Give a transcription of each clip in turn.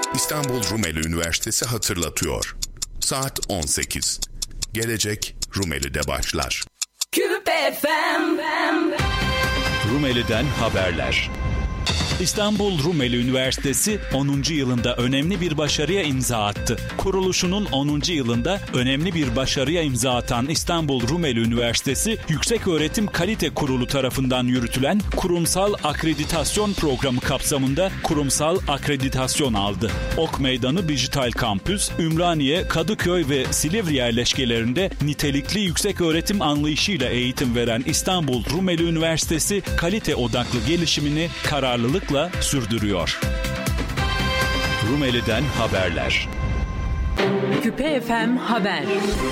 İstanbul Rumeli Üniversitesi hatırlatıyor. Saat 18. Gelecek Rumeli'de başlar. Küpe FM. Rumeli'den haberler. İstanbul Rumeli Üniversitesi 10. yılında önemli bir başarıya imza attı. Kuruluşunun 10. yılında önemli bir başarıya imza atan İstanbul Rumeli Üniversitesi, Yükseköğretim Kalite Kurulu tarafından yürütülen kurumsal akreditasyon programı kapsamında kurumsal akreditasyon aldı. Ok Meydanı Dijital Kampüs, Ümraniye, Kadıköy ve Silivri yerleşkelerinde nitelikli yükseköğretim anlayışıyla eğitim veren İstanbul Rumeli Üniversitesi, kalite odaklı gelişimini kararlılıkla sürdürüyor. Rumeli'den haberler. Küpe FM Haber.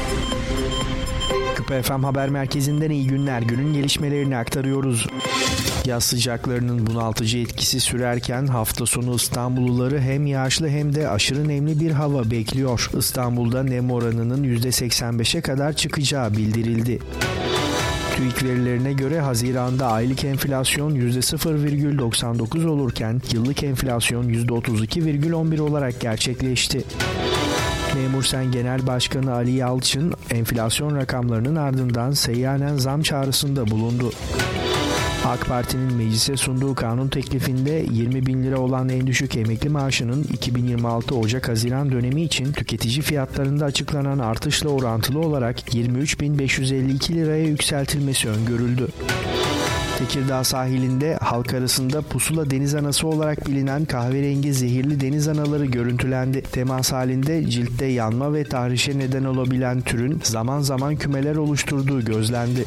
Küpe FM Haber Merkezi'nden iyi günler. Günün gelişmelerini aktarıyoruz. Yaz sıcaklarının bunaltıcı etkisi sürerken hafta sonu İstanbulluları hem yağışlı hem de aşırı nemli bir hava bekliyor. İstanbul'da nem oranının %85'e kadar çıkacağı bildirildi. TÜİK verilerine göre Haziran'da aylık enflasyon %0,99 olurken yıllık enflasyon %32,11 olarak gerçekleşti. Memursen Genel Başkanı Ali Yalçın enflasyon rakamlarının ardından seyyanen zam çağrısında bulundu. AK Parti'nin meclise sunduğu kanun teklifinde 20 bin lira olan en düşük emekli maaşının 2026 Ocak-Haziran dönemi için tüketici fiyatlarında açıklanan artışla orantılı olarak 23.552 liraya yükseltilmesi öngörüldü. Tekirdağ sahilinde halk arasında pusula deniz anası olarak bilinen kahverengi zehirli deniz anaları görüntülendi. Temas halinde ciltte yanma ve tahrişe neden olabilen türün zaman zaman kümeler oluşturduğu gözlendi.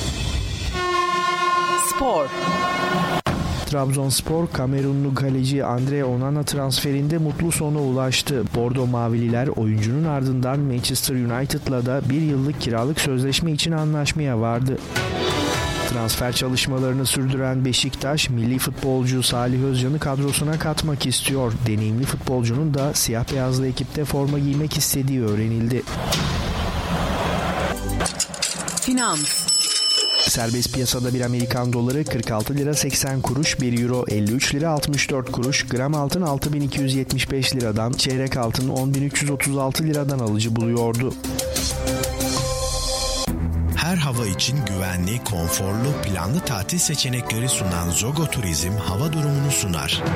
Spor. Trabzonspor, Kamerunlu kaleci Andre Onana transferinde mutlu sona ulaştı. Bordo Mavililer oyuncunun ardından Manchester United'la da bir yıllık kiralık sözleşme için anlaşmaya vardı. Transfer çalışmalarını sürdüren Beşiktaş, milli futbolcu Salih Özcan'ı kadrosuna katmak istiyor. Deneyimli futbolcunun da siyah beyazlı ekipte forma giymek istediği öğrenildi. Finans. Serbest piyasada bir Amerikan doları 46 lira 80 kuruş, 1 euro 53 lira 64 kuruş, gram altın 6275 liradan, çeyrek altın 10.336 liradan alıcı buluyordu. Her hava için güvenli, konforlu, planlı tatil seçenekleri sunan Zogo Turizm hava durumunu sunar.